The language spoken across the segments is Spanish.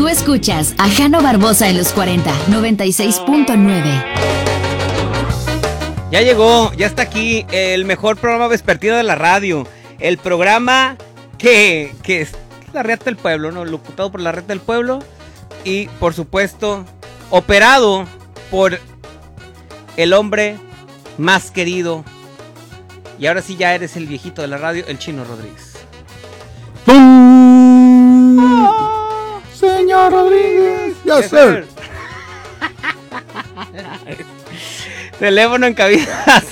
Tú escuchas a Jano Barbosa en los 40, 96.9. Ya llegó, ya está aquí el mejor programa vespertino de la radio. El programa que es la Reta del Pueblo, ¿no? Locutado por la Reta del Pueblo. Y, por supuesto, operado por el hombre más querido. Y ahora sí ya eres el viejito de la radio, el Chino Rodríguez. Señor Rodríguez, ya sé. Teléfono en cabina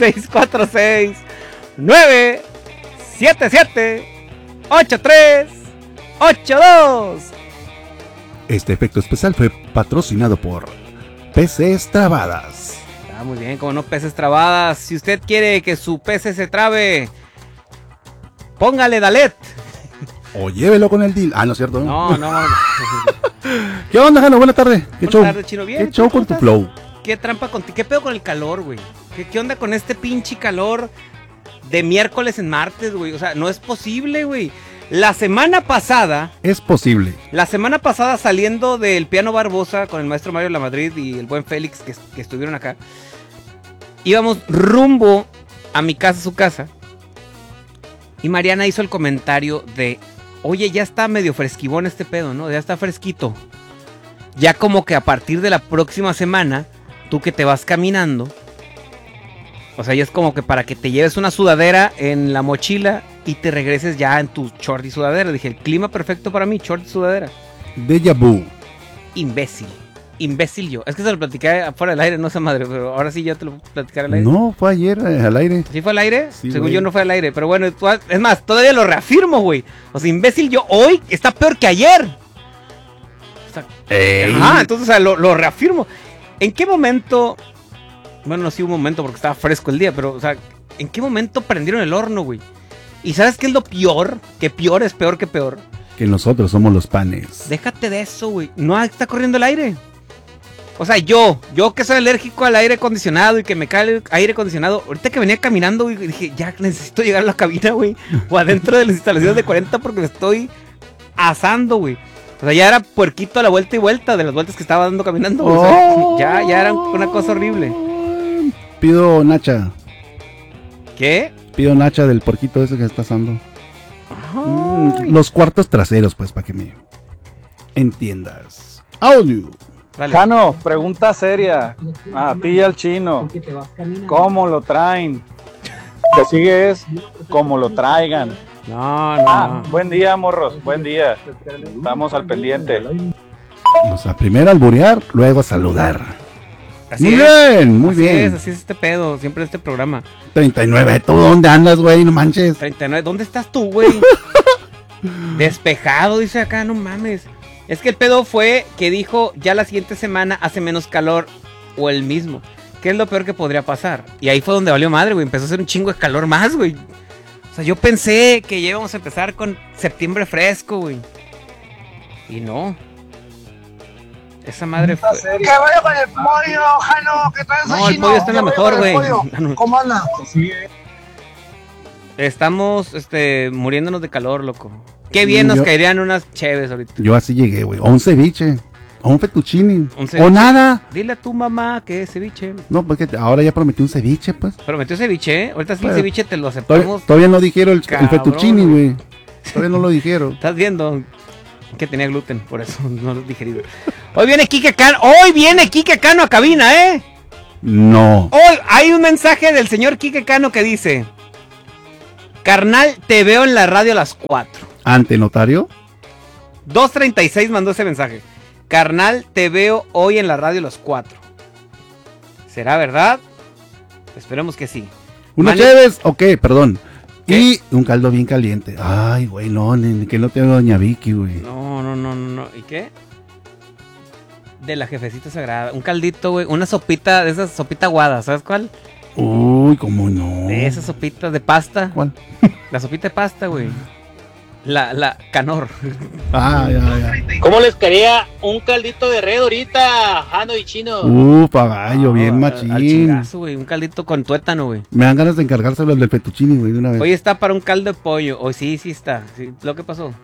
646-977-8382. Este efecto especial fue patrocinado por PCs Trabadas. Ah, muy bien, como no, peces trabadas. Si usted quiere que su PC se trabe, póngale Dalet. O llévelo con el deal. Ah, no es cierto. No. ¿Qué onda, Jano? Buenas tardes. ¿Qué Buenas show? tardes, Chino. Bien, ¿Qué show con tu flow? ¿Qué trampa contigo? ¿Qué pedo con el calor, güey? ¿Qué onda con este pinche calor de miércoles en martes, güey? O sea, no es posible, güey. La semana pasada saliendo del Piano Barbosa con el maestro Mario Lamadrid y el buen Félix que estuvieron acá, íbamos rumbo a mi casa, su casa, y Mariana hizo el comentario de, oye, ya está medio fresquibón este pedo, ¿no? Ya está fresquito. Ya como que a partir de la próxima semana, tú que te vas caminando, o sea, ya es como que para que te lleves una sudadera en la mochila y te regreses ya en tu short y sudadera. Dije, el clima perfecto para mí, short y sudadera. Déjà vu. Imbécil yo. Es que se lo platiqué afuera del aire, no sé madre, pero ahora sí ya te lo platicaré al aire. No, fue ayer al aire. ¿Sí fue al aire? Sí, según güey. yo no fue al aire, pero bueno, es más, todavía lo reafirmo, güey. O sea, imbécil yo hoy está peor que ayer. O sea, entonces, o sea, lo reafirmo. ¿En qué momento? Bueno, no sí un momento porque estaba fresco el día, pero, o sea, ¿en qué momento prendieron el horno, güey? ¿Y sabes qué es lo peor? Que peor es peor que peor. Que nosotros somos los panes. Déjate de eso, güey. No está corriendo el aire. O sea, yo que soy alérgico al aire acondicionado y que me cae el aire acondicionado, ahorita que venía caminando, güey, dije, ya necesito llegar a la cabina, güey, o adentro de las instalaciones de 40 porque me estoy asando, güey. O sea, ya era puerquito a la vuelta y vuelta de las vueltas que estaba dando caminando, güey. O sea, ya era una cosa horrible. Pido nacha. ¿Qué? Pido nacha del porquito ese que está asando. Los cuartos traseros, pues, para que me entiendas. Audio. Dale. Jano, pregunta seria. A ti y al Chino. ¿Cómo lo traen? Que sigue es como lo traigan. No. Buen día, morros. Buen día. Estamos al pendiente. O sea, primero alburear, luego a saludar. Así Muy es. bien, muy Así bien. Así es este pedo, siempre este programa. 39, ¿tú dónde andas, güey? No manches. 39, ¿dónde estás tú, güey? Despejado, dice acá, no mames. Es que el pedo fue que dijo, ya la siguiente semana hace menos calor o el mismo. ¿Qué es lo peor que podría pasar? Y ahí fue donde valió madre, güey. Empezó a hacer un chingo de calor más, güey. O sea, yo pensé que ya íbamos a empezar con septiembre fresco, güey. Y no. Esa madre fue... Que vaya con el pollo, Jano, que traes No, el pollo está en la mejor, güey. ¿Cómo anda? Estamos, muriéndonos de calor, loco. Qué bien nos caerían unas cheves ahorita. Yo así llegué, güey. O un ceviche. O un fettuccine. Un ceviche. O nada. Dile a tu mamá que es ceviche. No, porque ahora ya prometí un ceviche, pues. Prometió ceviche, ¿eh? Ahorita sí el Pues, ceviche te lo aceptamos. Todavía no dijeron el Cabrón, fettuccine, güey. Todavía no lo dijeron. Estás viendo que tenía gluten, por eso no lo he digerido. Hoy viene Quique Cano a cabina, ¿eh? No. Hoy hay un mensaje del señor Quique Cano que dice: carnal, te veo en la radio a las 4. ¿Ante notario? 236 mandó ese mensaje. Carnal, te veo hoy en la radio a las 4. ¿Será verdad? Esperemos que sí. ¿Una chévez? Ok, perdón. ¿Qué? Y un caldo bien caliente. Ay, güey, no, que no tengo doña Vicky, güey. No. ¿Y qué? De la jefecita sagrada. Un caldito, güey. Una sopita, de esas sopita aguada, ¿sabes cuál? Uy, cómo no. De esas sopitas de pasta. ¿Cuál? La sopita de pasta, güey. La canor. Ya. ¿Cómo les quería un caldito de red ahorita, Jano y Chino? Pagallo, bien machín. Al chingazo, güey. Un caldito con tuétano, güey. Me dan ganas de encargárselo del fettuccine, güey, de una vez. Hoy está para un caldo de pollo. Hoy sí está. Sí, lo que pasó.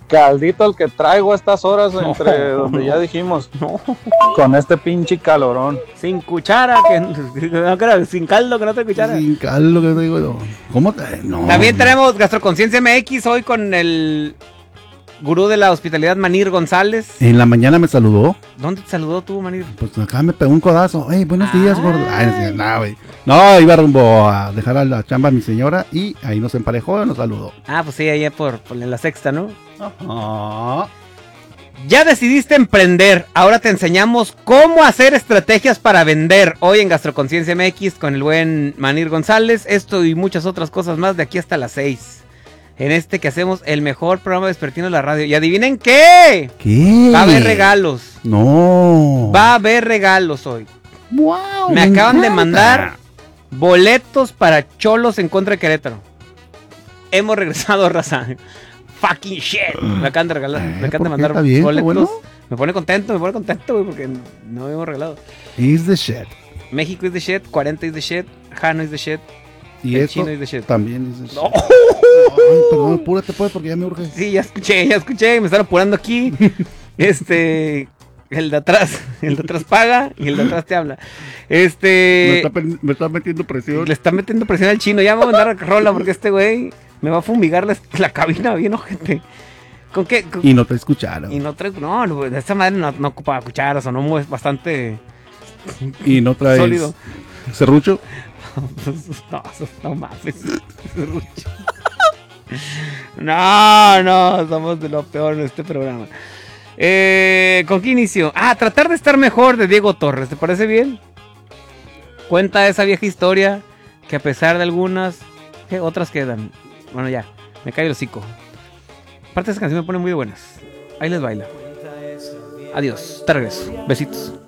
Caldito el que traigo a estas horas entre donde ya dijimos. No, Con este pinche calorón. sin cuchara, no creo, sin caldo, que no te cuchara. Sin caldo que te digo yo. ¿Cómo te? No. También tenemos Gastroconciencia MX hoy con el gurú de la hospitalidad, Manir González. En la mañana me saludó. ¿Dónde te saludó tú, Manir? Pues acá me pegó un codazo. Hey, buenos días, gordo. Ay, Ah. no, güey. No, iba rumbo a dejar a la chamba a mi señora y ahí nos emparejó y nos saludó. Ah, pues sí, allá por la sexta, ¿no? Ajá. Ya decidiste emprender, ahora te enseñamos cómo hacer estrategias para vender. Hoy en Gastroconciencia MX con el buen Manir González. Esto y muchas otras cosas más de aquí hasta las 6. En este que hacemos el mejor programa vespertino de la radio. ¿Y adivinen qué? ¿Qué? Va a haber regalos. No. Va a haber regalos hoy. Wow, Me acaban de encanta. mandar boletos para Cholos en contra de Querétaro. Hemos regresado, raza. Fucking shit. Me acaban de regalar. Me acaban ¿por de qué? mandar ¿Está bien? ¿Está boletos. bueno? Me pone contento, güey, porque no hemos regalado. Is the shit. México is the shit, 40 is the shit, Jano is the shit, Y el esto chino is the shit. también es the shit. No. Ay, perdón, apúrate pues porque ya me urge. Sí, ya escuché, me están apurando aquí. El de atrás paga y el de atrás te habla. Me está metiendo presión. Le está metiendo presión al chino. Ya me voy a mandar rola porque este güey me va a fumigar la cabina bien ojete. ¿Con qué? Y no te escucharon. Y no traigo, no, esa madre no ocupa cucharas, o no es bastante Y no traes sólido. serrucho. No mames. No, somos de lo peor en este programa. ¿Con qué inicio? Tratar de estar mejor, de Diego Torres. ¿Te parece bien? Cuenta esa vieja historia que a pesar de algunas, ¿qué otras quedan? Bueno, ya, me cae el hocico. Aparte, esa canción me pone muy buenas. Ahí les baila. Adiós, te regreso. Besitos.